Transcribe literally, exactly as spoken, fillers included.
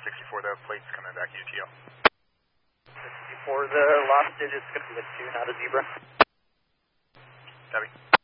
sixty-four, the plate's coming back U T L. sixty-four, the last digit's going to be a two, not a zebra. Copy.